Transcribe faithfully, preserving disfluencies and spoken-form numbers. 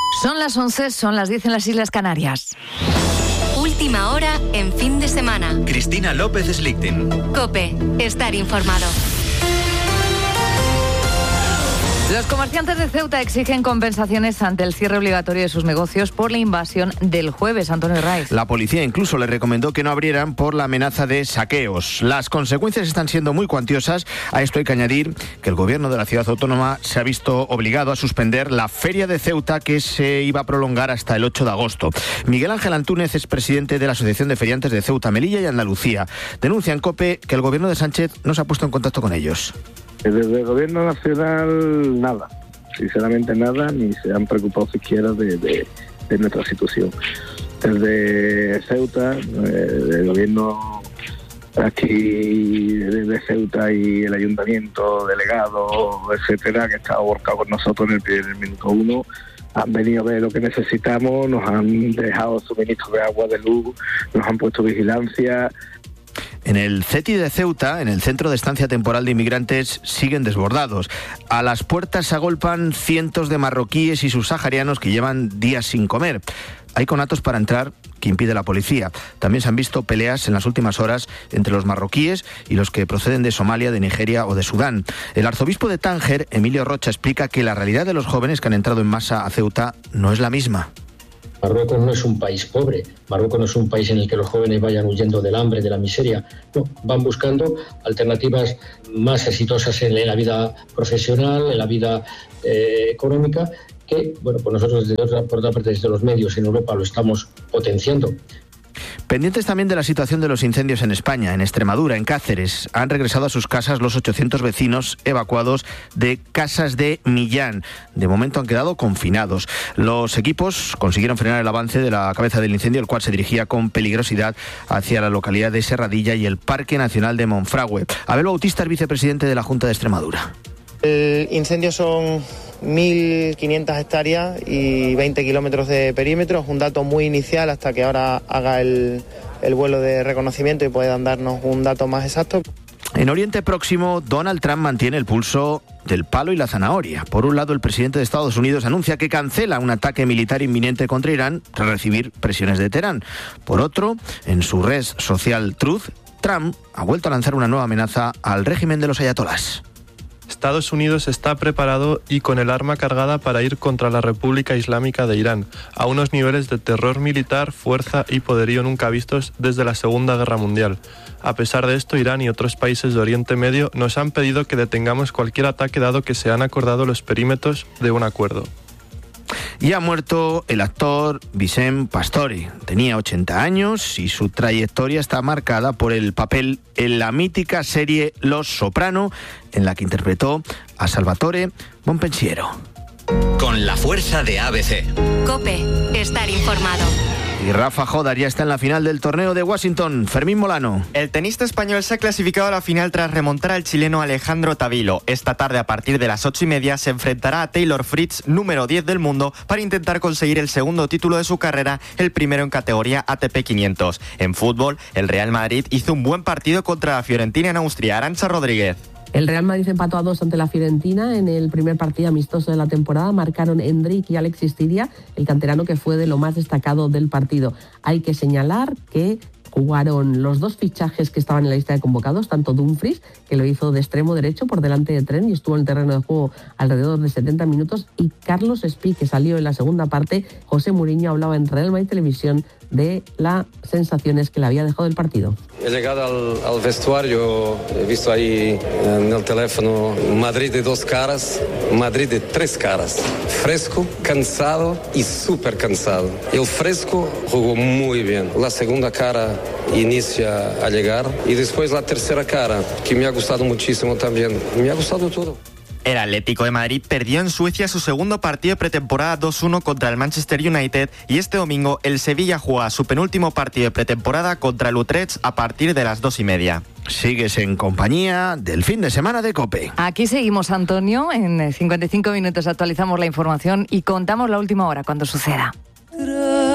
Son las once, son las diez en las Islas Canarias. Última hora en fin de semana. Cristina López Slichting. COPE. Estar informado. Los comerciantes de Ceuta exigen compensaciones ante el cierre obligatorio de sus negocios por la invasión del jueves. Antonio Raiz. La policía incluso le recomendó que no abrieran por la amenaza de saqueos. Las consecuencias están siendo muy cuantiosas. A esto hay que añadir que el gobierno de la ciudad autónoma se ha visto obligado a suspender la Feria de Ceuta, que se iba a prolongar hasta el ocho de agosto. Miguel Ángel Antúnez es presidente de la Asociación de Feriantes de Ceuta, Melilla y Andalucía. Denuncia en COPE que el gobierno de Sánchez no se ha puesto en contacto con ellos. Desde el gobierno nacional nada, sinceramente nada, ni se han preocupado siquiera de, de, de nuestra situación. Desde Ceuta, eh, el gobierno aquí de Ceuta y el ayuntamiento, delegado, etcétera, que está aborcado con nosotros en el, en el minuto uno, han venido a ver lo que necesitamos, nos han dejado suministro de agua, de luz, nos han puesto vigilancia. En el CETI de Ceuta, en el Centro de Estancia Temporal de Inmigrantes, siguen desbordados. A las puertas se agolpan cientos de marroquíes y subsaharianos que llevan días sin comer. Hay conatos para entrar que impide la policía. También se han visto peleas en las últimas horas entre los marroquíes y los que proceden de Somalia, de Nigeria o de Sudán. El arzobispo de Tánger, Emilio Rocha, explica que la realidad de los jóvenes que han entrado en masa a Ceuta no es la misma. Marruecos no es un país pobre, Marruecos no es un país en el que los jóvenes vayan huyendo del hambre, de la miseria. No, van buscando alternativas más exitosas en la vida profesional, en la vida eh, económica, que, bueno, pues nosotros desde otra, por otra parte desde los medios en Europa lo estamos potenciando. Pendientes también de la situación de los incendios en España, en Extremadura, en Cáceres. Han regresado a sus casas los ochocientos vecinos evacuados de Casas de Millán. De momento han quedado confinados. Los equipos consiguieron frenar el avance de la cabeza del incendio, el cual se dirigía con peligrosidad hacia la localidad de Serradilla y el Parque Nacional de Monfragüe. Abel Bautista es vicepresidente de la Junta de Extremadura. El incendio son mil quinientas hectáreas y veinte kilómetros de perímetro. Es un dato muy inicial hasta que ahora haga el, el vuelo de reconocimiento y puedan darnos un dato más exacto. En Oriente Próximo, Donald Trump mantiene el pulso del palo y la zanahoria. Por un lado, el presidente de Estados Unidos anuncia que cancela un ataque militar inminente contra Irán tras recibir presiones de Teherán. Por otro, en su red social Truth, Trump ha vuelto a lanzar una nueva amenaza al régimen de los ayatolás. Estados Unidos está preparado y con el arma cargada para ir contra la República Islámica de Irán, a unos niveles de terror militar, fuerza y poderío nunca vistos desde la Segunda Guerra Mundial. A pesar de esto, Irán y otros países de Oriente Medio nos han pedido que detengamos cualquier ataque dado que se han acordado los perímetros de un acuerdo. Y ha muerto el actor Vicent Pastori. Tenía ochenta años y su trayectoria está marcada por el papel en la mítica serie Los Soprano, en la que interpretó a Salvatore Bonpensiero. Con la fuerza de A B C. COPE. Estar informado. Y Rafa Jodar ya está en la final del torneo de Washington. Fermín Molano. El tenista español se ha clasificado a la final tras remontar al chileno Alejandro Tavilo. Esta tarde, a partir de las ocho y media, se enfrentará a Taylor Fritz, número diez del mundo, para intentar conseguir el segundo título de su carrera, el primero en categoría A T P quinientos. En fútbol, el Real Madrid hizo un buen partido contra la Fiorentina en Austria. Arantxa Rodríguez. El Real Madrid empató a dos ante la Fiorentina en el primer partido amistoso de la temporada. Marcaron Endrick y Alexis Tiria, el canterano que fue de lo más destacado del partido. Hay que señalar que jugaron los dos fichajes que estaban en la lista de convocados, tanto Dumfries, que lo hizo de extremo derecho por delante de Trent y estuvo en el terreno de juego alrededor de setenta minutos, y Carlos Espí, que salió en la segunda parte. José Mourinho hablaba en Real Madrid Televisión de las sensaciones que le había dejado el partido. He llegado al, al vestuario, he visto ahí en el teléfono Madrid de dos caras, Madrid de tres caras, fresco, cansado y súper cansado. El fresco jugó muy bien, la segunda cara inicia a llegar y después la tercera cara, que me ha gustado muchísimo también, me ha gustado todo. El Atlético de Madrid perdió en Suecia su segundo partido de pretemporada dos uno contra el Manchester United, y este domingo el Sevilla juega su penúltimo partido de pretemporada contra el Utrecht a partir de las dos y media. Sigues en compañía del fin de semana de COPE. Aquí seguimos, Antonio. En cincuenta y cinco minutos actualizamos la información y contamos la última hora cuando suceda.